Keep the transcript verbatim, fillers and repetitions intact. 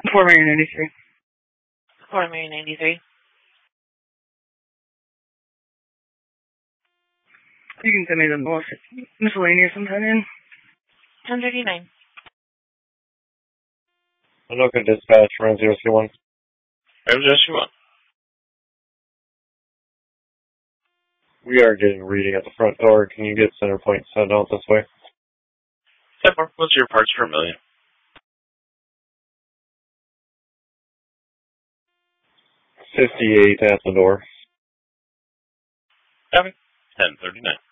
Fort Marion ninety-three. Fort Marion ninety-three. You can send me the most miscellaneous sometime in. ten thirty-nine. Anoka dispatch, run zero three one. zero zero three one. We are getting a reading at the front door. Can you get center point sent out this way? ten four. What's your parts per million? fifty-eight at the door. Copy. ten thirty-nine.